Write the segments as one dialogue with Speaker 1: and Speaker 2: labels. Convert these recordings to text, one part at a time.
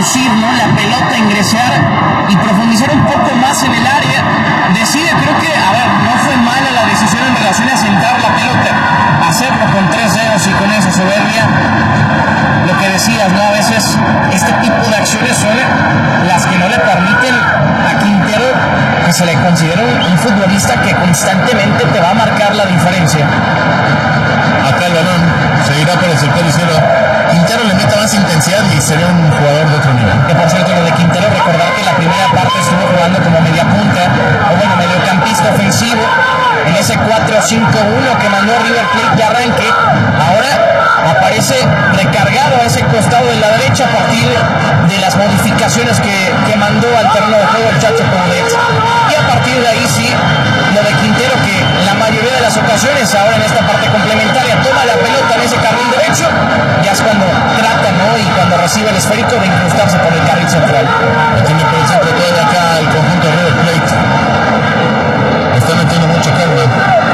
Speaker 1: conducir, ¿no?, la pelota, ingresar y profundizar un poco más en el área. Decide, creo que, no fue mala la decisión en relación a centrar la pelota, hacerlo con 3 dedos y con esa soberbia. Lo que decías, ¿no? A veces este tipo de acciones son las que no le permiten a Quintero, que se le considera un futbolista que constantemente te va a marcar la diferencia.
Speaker 2: Acá el balón seguirá por el sector izquierdo. Quintero le mete más intensidad y sería un jugador de otro nivel.
Speaker 1: Que por cierto, lo de Quintero, recordar que la primera parte estuvo jugando como media punta, o bueno, mediocampista ofensivo, en ese 4-5-1 que mandó River Plate de arranque. Ahora aparece recargado a ese costado de la derecha a partir de las modificaciones que mandó al terreno de juego el Chacho Coudet. Y a partir de ahí sí, lo de Quintero, que la mayoría de las ocasiones ahora en esta parte complementaria toma la pelota en ese carril derecho, ya es cuando trata, ¿no?, y cuando recibe el esférico, de incrustarse por el carril central.
Speaker 2: Lo tiene por el centro todavía acá el conjunto de River Plate. Está metiendo mucho calma.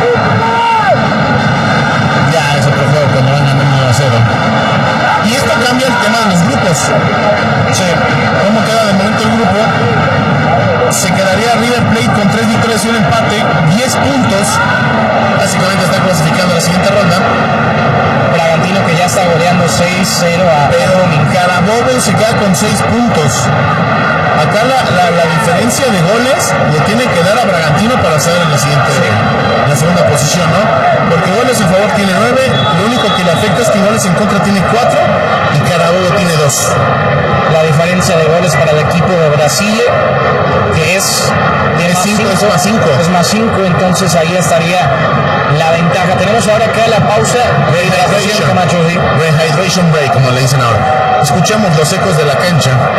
Speaker 2: Ya es otro juego cuando van ganando 1-0. Y esto cambia el tema de los grupos. Sí. ¿Cómo queda de momento el grupo? Se quedaría River Plate con 3 victorias y un empate, 10 puntos. Básicamente está clasificando a la siguiente ronda.
Speaker 1: Bragantino, que ya está goleando 6-0 a
Speaker 2: Pero Carabobo se queda con 6 puntos. Acá la diferencia de goles le tiene que dar a Bragantino para estar en la segunda posición, ¿no? Porque goles a favor tiene 9, lo único que le afecta es que goles en contra tiene 4 y Carabobo tiene 2.
Speaker 1: La diferencia de goles para el equipo de Brasil, que es
Speaker 2: más 5.
Speaker 1: Es más 5, entonces ahí estaría la ventaja. Tenemos ahora acá la pausa.
Speaker 2: Rehydration break, como le dicen ahora. Escuchemos los ecos de la cancha.